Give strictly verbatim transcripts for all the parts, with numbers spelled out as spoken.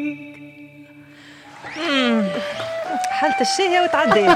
حالة الشاهية وتعديت.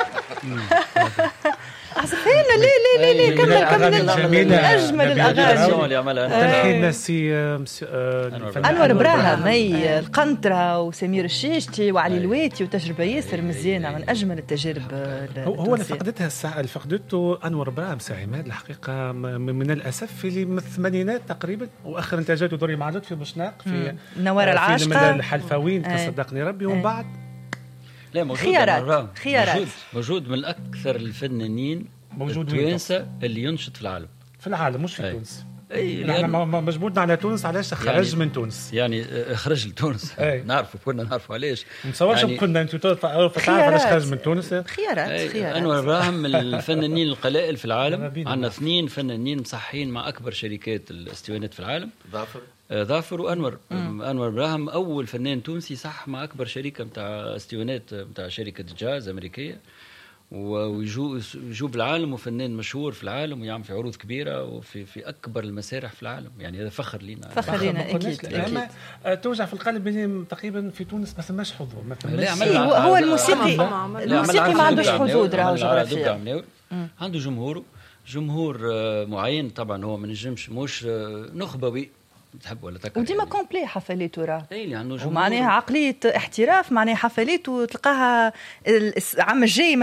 أحسفين لا لا لا لا كمل كمل من أجمل الأغاني اللي عملها تلحين ناسي أنور براهم هي القنطرة وسمير الشيشتي وعلي الويتي وتجربة ياسر مزيانة من أجمل التجارب. هو اللي فقدتها الساعة اللي فقدته أنور براهم ساعة عماد الحقيقة من الأسف اللي من الثمانينات تقريبا وآخر إنتاجاته دوري معدود في بوشناق في نوار العاشقة فيلم الحلفاوين تصدقني ربي ومن بعد لا موجود خيارات خيارات موجود, موجود من أكثر الفنانين موجود التوانسة اللي ينشط في العالم في العالم مش في أي. تونس. اي نحن مجبورنا على تونس علاش خرج يعني من تونس يعني خرج لتونس نعرفوا كنا نعرفوا علاش نتصورش يعني كنا انتوا تعرفوا علاش خرج من تونس. خيارات خيارات انور براهم من الفنانين القلائل في العالم. عندنا اثنين فنانين مصحين مع اكبر شركات الاستوانات في العالم ظافر ظافر وانور مم. انور براهم اول فنان تونسي صح مع اكبر شركه نتاع استوانات نتاع شركه جاز امريكيه ويجو يجو بالعالم وفنان مشهور في العالم ويعمل في عروض كبيره وفي في اكبر المسارح في العالم. يعني هذا فخر لينا فخر لينا اكيد اكيد توجع في القلب بين تقريبا في تونس بس ماش حضور مثلا هو الموسيقي الموسيقي ما عندوش حدود راهو جغرافيا عنده جمهور جمهور معين طبعا هو ما نجمش مش نخبوي تحب ولا تكره وديما كومبلي حفلاته راه اي عنده جمهور ومعناها عقليه احتراف معناها حفلاته تلقاها العام الجاي